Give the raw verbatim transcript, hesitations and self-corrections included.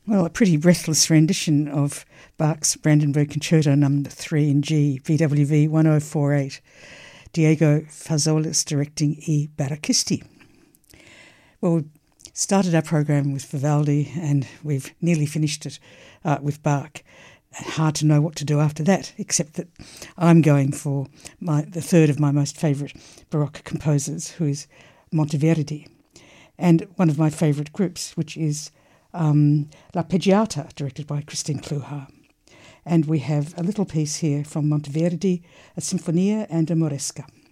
Well, a pretty breathless rendition of Bach's Brandenburg Concerto Number three in G, V W V one oh four eight, Diego Fazolis directing E. Baracchisti. Well, we started our program with Vivaldi and we've nearly finished it uh, with Bach. Hard to know what to do after that, except that I'm going for my the third of my most favourite Baroque composers, who is Monteverdi, and one of my favourite groups, which is um, L'Arpeggiata, directed by Christine Kluha. And we have a little piece here from Monteverdi, a Sinfonia and a Moresca.